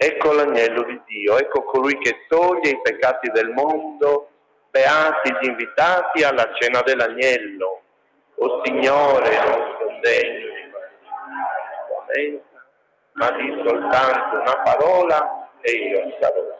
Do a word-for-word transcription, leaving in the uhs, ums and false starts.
Ecco l'agnello di Dio, ecco colui che toglie i peccati del mondo. Beati gli invitati alla cena dell'agnello. O Signore, non sono degno di partecipare, ma di soltanto una parola e io sarò